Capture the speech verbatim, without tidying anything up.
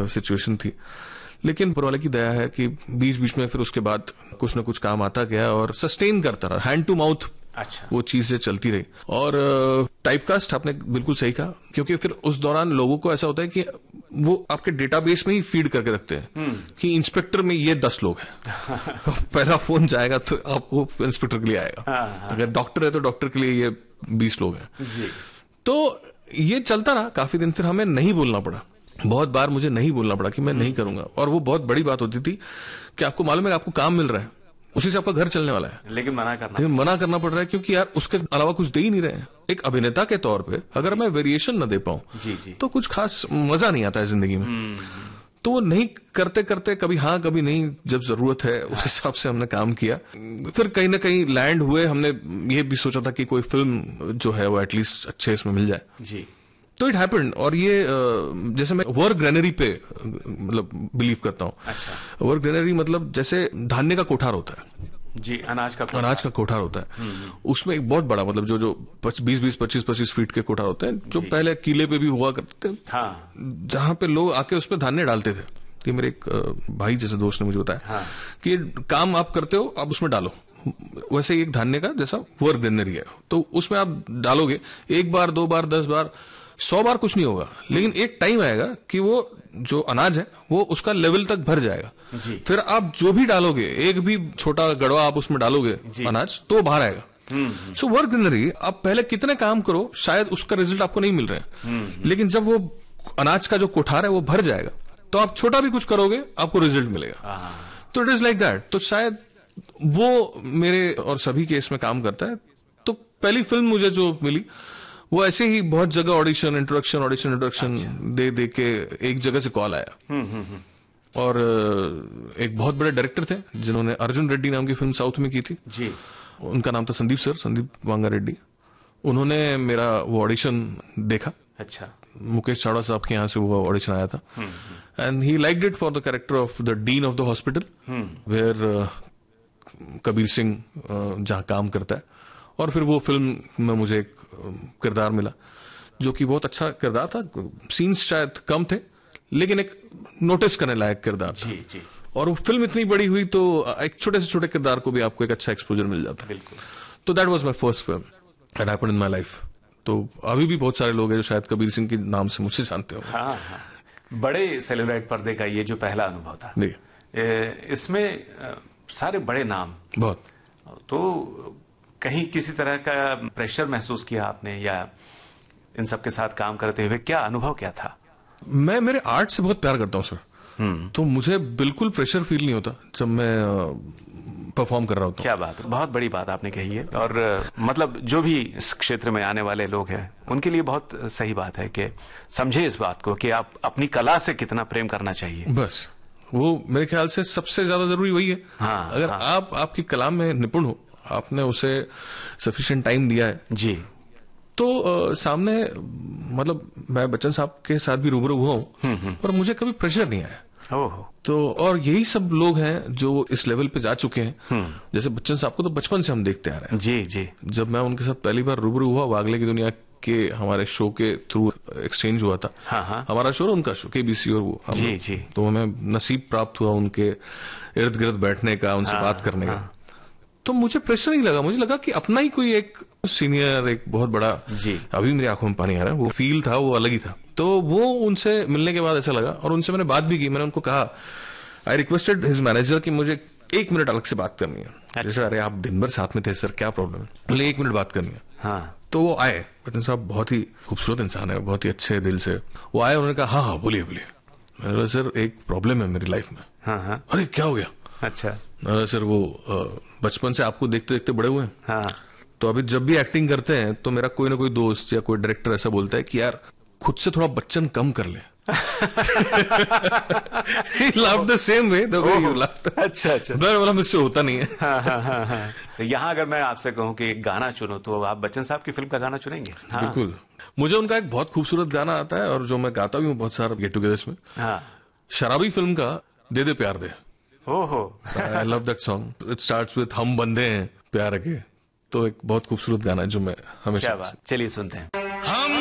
Situation थी, लेकिन ऊपर वाले की दया है कि बीच बीच में फिर उसके बाद कुछ ना कुछ काम आता गया और सस्टेन करता रहा, हैंड टू माउथ। अच्छा। वो चीजें चलती रही। और टाइपकास्ट आपने बिल्कुल सही कहा, क्योंकि फिर उस दौरान लोगों को ऐसा होता है कि वो आपके डेटाबेस में ही फीड करके रखते हैं कि इंस्पेक्टर में ये दस लोग हैं। पहला फोन जाएगा तो आपको इंस्पेक्टर के लिए आएगा, अगर डॉक्टर है तो डॉक्टर के लिए ये बीस लोग हैं जी। तो ये चलता रहा काफी दिन, फिर हमें नहीं बोलना पड़ा, बहुत बार मुझे नहीं बोलना पड़ा कि मैं नहीं करूंगा। और वो बहुत बड़ी बात होती थी कि आपको मालूम है कि आपको काम मिल रहा है, उसी से आपका घर चलने वाला है, लेकिन मना करना लेकिन मना करना पड़ रहा है, क्योंकि यार उसके अलावा कुछ दे ही नहीं रहे हैं। एक अभिनेता के तौर पे अगर मैं वेरिएशन न दे पाऊं जी जी। तो कुछ खास मजा नहीं आता है जिंदगी में। तो वो नहीं करते करते कभी हाँ कभी नहीं, जब जरूरत है उस हिसाब से हमने काम किया। फिर कहीं ना कहीं लैंड हुए, हमने ये भी सोचा था कि कोई फिल्म जो है वो एटलीस्ट अच्छे इसमें मिल जाए जी। तो इट हैपेंड। और ये जैसे मैं वर्क ग्रेनरी पे मतलब बिलीव करता हूँ। अच्छा। वर्क ग्रेनरी मतलब जैसे धान्य का कोठार होता है जी, अनाज का कोठार। अनाज का कोठार होता है, उसमें एक बहुत बड़ा मतलब जो जो बीस बीस पच्चीस पच्चीस फीट के कोठार होते हैं, जो पहले किले पे भी हुआ करते थे। हाँ। जहां पे लोग आके उस पर धान्य डालते थे। कि मेरे एक भाई जैसे दोस्त ने मुझे बताया हाँ। कि काम आप करते हो, आप उसमें डालो। वैसे ही एक धान्य का जैसा वर्क ग्रेनरी है, तो उसमें आप डालोगे एक बार दो बार दस बार सौ बार कुछ नहीं होगा, लेकिन एक टाइम आएगा कि वो जो अनाज है वो उसका लेवल तक भर जाएगा जी। फिर आप जो भी डालोगे, एक भी छोटा गड़वा आप उसमें डालोगे अनाज, तो बाहर आएगा। सो वर्क ग्रेनरी, आप पहले कितने काम करो शायद उसका रिजल्ट आपको नहीं मिल रहा है, लेकिन जब वो अनाज का जो कोठार है वो भर जाएगा तो आप छोटा भी कुछ करोगे आपको रिजल्ट मिलेगा। तो इट इज लाइक दैट। तो शायद वो मेरे और सभी केस में काम करता है। तो पहली फिल्म मुझे जो मिली वो ऐसे ही बहुत जगह ऑडिशन इंट्रोडक्शन ऑडिशन इंट्रोडक्शन दे दे के एक जगह से कॉल आया। हुँ, हुँ, हुँ. और एक बहुत बड़े डायरेक्टर थे जिन्होंने अर्जुन रेड्डी नाम की फिल्म साउथ में की थी जी। उनका नाम था संदीप सर, संदीप वांगा रेड्डी। उन्होंने मेरा वो ऑडिशन देखा। अच्छा। मुकेश चावड़ा साहब के यहाँ से वो ऑडिशन आया था and he liked it for the character of the dean of the hospital where Kabir Singh जहाँ काम करता है। और फिर वो फिल्म में मुझे एक किरदार मिला जो कि बहुत अच्छा किरदार था। सीन्स शायद कम थे लेकिन एक नोटिस करने लायक किरदार था जी, जी। और वो फिल्म इतनी बड़ी हुई तो एक छोटे से छोटे किरदार को भी आपको एक अच्छा एक्सपोजर मिल जाता है। बिल्कुल। तो that was my first film that happened in my life. तो अभी भी बहुत सारे लोग हैं जो शायद कबीर सिंह के नाम से मुझसे जानते हो। हाँ, हाँ। बड़े सेलिब्रेट पर्दे का ये जो पहला अनुभव था, इसमें सारे बड़े नाम बहुत, तो कहीं किसी तरह का प्रेशर महसूस किया आपने या इन सब के साथ काम करते हुए क्या अनुभव क्या था? मैं मेरे आर्ट से बहुत प्यार करता हूं सर, तो मुझे बिल्कुल प्रेशर फील नहीं होता जब मैं परफॉर्म कर रहा होता हूं। क्या बात, बहुत बड़ी बात आपने कही है। और मतलब जो भी इस क्षेत्र में आने वाले लोग हैं उनके लिए बहुत सही बात है कि समझे इस बात को कि आप अपनी कला से कितना प्रेम करना चाहिए। बस वो मेरे ख्याल से सबसे ज्यादा जरूरी वही है। हाँ, अगर हाँ। आप आपकी कला में निपुण हो, आपने उसे सफिशिएंट टाइम दिया है जी, तो आ, सामने मतलब मैं बच्चन साहब के साथ भी रूबरू हुआ हूं पर मुझे कभी प्रेशर नहीं आया। ओह। तो और यही सब लोग हैं जो इस लेवल पे जा चुके हैं। जैसे बच्चन साहब को तो बचपन से हम देखते आ रहे हैं जी जी। जब मैं उनके साथ पहली बार रूबरू हुआ वागले की दुनिया के हमारे शो के थ्रू एक्सचेंज हुआ था। हाँ हाँ। हमारा शो और उनका शो केबीसी और वो जी जी। तो हमें नसीब प्राप्त हुआ उनके इर्द गिर्द बैठने का, उनसे हाँ, बात करने हाँ। का। तो मुझे प्रेशर नहीं लगा, मुझे लगा कि अपना ही कोई एक सीनियर, एक बहुत बड़ा जी। अभी मेरी आंखों में पानी आ रहा है। वो फील था, वो अलग ही था। तो वो उनसे मिलने के बाद ऐसा लगा और उनसे मैंने बात भी की। मैंने उनको कहा, आई रिक्वेस्टेड हिज मैनेजर कि मुझे एक मिनट अलग से बात करनी है। अच्छा। जैसे अरे आप दिन भर साथ में थे सर, क्या प्रॉब्लम है? बोले एक मिनट बात करनी है। हाँ। तो वो आए, बच्चन साहब बहुत ही खूबसूरत इंसान है, बहुत ही अच्छे दिल से। वो आए, उन्होंने कहा हाँ हाँ बोलिए बोलिए। मैंने बोला सर एक प्रॉब्लम है मेरी लाइफ में। हाँ हाँ। अरे क्या हो गया? अच्छा। सर वो बचपन से आपको देखते देखते बड़े हुए हैं। हाँ। तो अभी जब भी एक्टिंग करते हैं तो मेरा कोई ना कोई दोस्त या कोई डायरेक्टर ऐसा बोलता है कि यार खुद से थोड़ा बच्चन कम कर ले। He laughed the same way the way you laughed. अच्छा अच्छा। मैं बोला मुझसे होता नहीं है। हाँ हाँ हाँ हाँ। यहाँ अगर मैं आपसे कहूँ कि एक गाना चुनो तो आप बच्चन साहब की फिल्म का गाना चुनेंगे? हाँ। बिल्कुल। मुझे उनका एक बहुत खूबसूरत गाना आता है और जो मैं गाता भी हूँ बहुत सारा गेट टुगेदर्स में। हाँ। शराबी फिल्म का दे दे प्यार दे। ओहो। I love that song. It starts with हम बंदे हैं प्यार के। तो एक बहुत खूबसूरत गाना है जो मैं हमेशा। क्या बात, चलिए सुनते हैं। हम